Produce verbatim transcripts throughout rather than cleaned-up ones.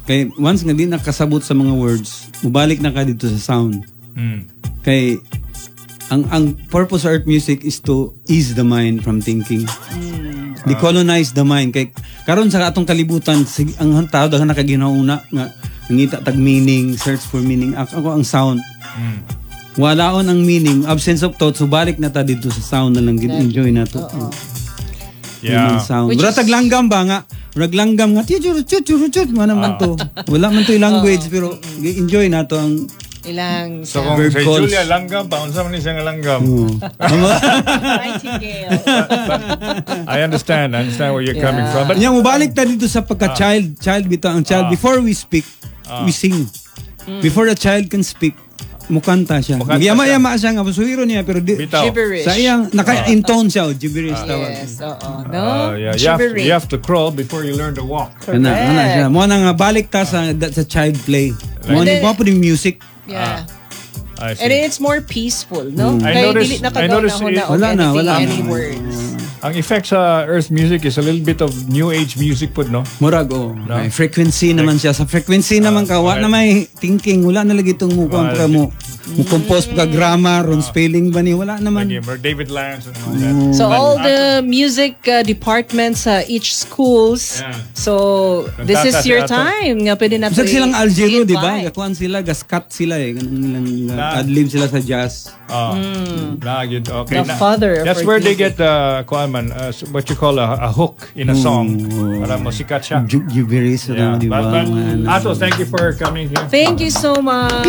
Kay once nga di nakasabot sa mga words, mubalik na ka dito sa sound. Mm. Kay ang ang purpose of art music is to ease the mind from thinking. Mm. Decolonize the mind. Kay karon sa atong kalibutan, sig, ang tao daghang nakaginauna nga ngita tag meaning, search for meaning. Ako, ako ang sound. Mm. Walaon ang meaning, absence of thought, so balik na ta dito sa sound na lang enjoy na to. Uh-oh. Yeah. Sound. Wala tag langgam ba nga? Naglanggam nga, chut chut chut chut mo naman to. Wala man to yung language pero enjoy na to ang ilang so kung si Julia langgam pa unsa man ni siya nga langgam. I understand, I understand where you're yeah. coming from. But nya mubalik ta dito sa pagka child, child bitaw ang child uh, before we speak, uh, we sing. Mm. Before a child can speak, mukanta siya. Yama-yama siya nga suwiro niya pero di, gibberish. Sa iyang naka-intone siya, gibberish uh, tawag. Yes, oo. No? Uh, yeah, you, have to, you have to crawl before you learn to walk. Kana, kana siya. Mo na nga balik ta sa sa child play. Mo ni pa yung music. Yeah. Uh, and it's more peaceful, no? Mm. I noticed, I noticed it, wala na, wala na. Any words. Ang effect sa earth music is a little bit of new age music po, no? Murag, oh. No? May frequency naman siya. Sa frequency uh, naman ka, wala na may thinking. Wala na lagi itong mukhang uh, mo. Mo compose pa ka grammar, uh, spelling ba ni? Wala naman. Like David Lance and all that. Mm. So all the music uh, departments sa uh, each schools. Yeah. So this is your time. Nga pwede na to silang Algero, di ba? Gakuan sila, gaskat sila eh. Ganun nilang uh, adlib sila sa jazz. Oh. Mm. Okay. The na, father. That's where they get the uh, man, uh, what you call a, a hook in a song. Oh. Para musikat siya. Gibberish. Yeah. Ato, thank you for coming here. Thank you so much.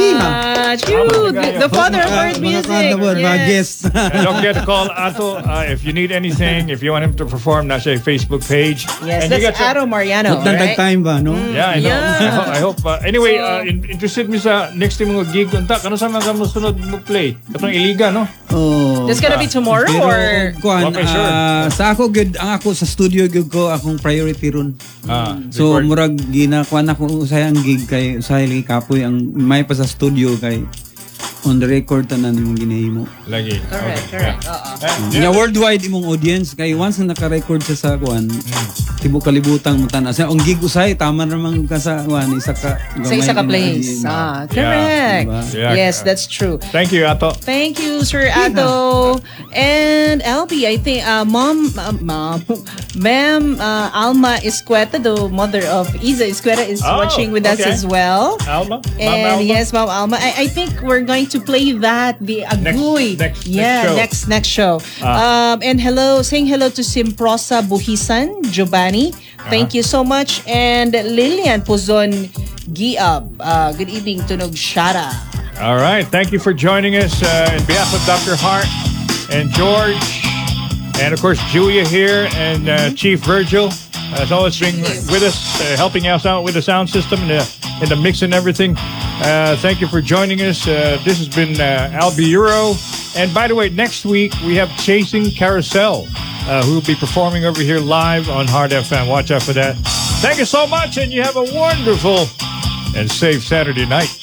Dude, the father of art music. Yes. Don't forget to call Ato uh, if you need anything. If you want him to perform, nasa Facebook page. Yes, and that's Ato Mariano. Right? Time ba, no? Mm, yeah, I know. Yeah. I hope. I hope uh, anyway, so, uh, in, interested me sa next time mga gig. Unta, kano sa mga musunod mo play? Katong Iliga, no? Oh. That's gonna be tomorrow pero, or? Kuan, okay, sure. uh, sa ako, good, ang ako sa studio gig ko, akong priority ron. Ah, so, record. Murag, ginakuan ako usay ang gig kay, usay lagi kapoy, ang may pa sa studio kay, on the record tanan imong ginahimo. Lagi. Correct, okay. Correct. Yeah. Oo. Yeah. Yeah, worldwide imong audience kay once na naka-record sa sa kuan, mm. tibok kalibutang mo tanan. Sa ang gig usay tama naman ka sa kuan isa ka sa isa ka place. Ah, correct. Yeah. Diba? Yes, that's true. Thank you, Ato. Thank you, Sir Ato. And L B, I think uh, mom uh, mom Ma'am uh, Alma Escueta, the mother of Iza Escueta, is oh, watching with okay. us as well. Alma? And Alma? yes, Mom Alma. I, I think we're going to play that, the Agoy. Next, next, yeah, next show. next next show. Ah. Um, and hello, saying hello to Simprosa Buhisan, Giovanni. Thank uh-huh. you so much. And Lilian Pozon Giab. Uh, good evening, Tunog Shara. All right. Thank you for joining us uh, on behalf of Doctor Hart and George. And of course, Julia here and uh, mm-hmm. Chief Virgil. As always, being with us, uh, helping us out with the sound system and the, and the mix and everything. Uh, thank you for joining us. Uh, this has been uh, Albi Euro. And by the way, next week we have Chasing Carousel, uh, who will be performing over here live on Hard F M. Watch out for that. Thank you so much, and you have a wonderful and safe Saturday night.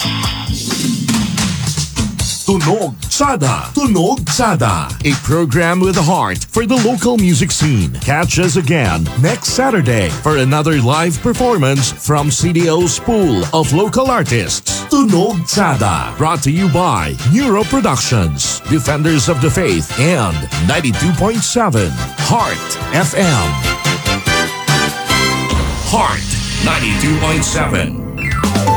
Tunog Sada, Tunog Sada, a program with a heart for the local music scene. Catch us again next Saturday for another live performance from C D O's pool of local artists. Tunog Sada, brought to you by Neuro Productions, Defenders of the Faith, and ninety-two point seven Heart F M. Heart ninety-two point seven.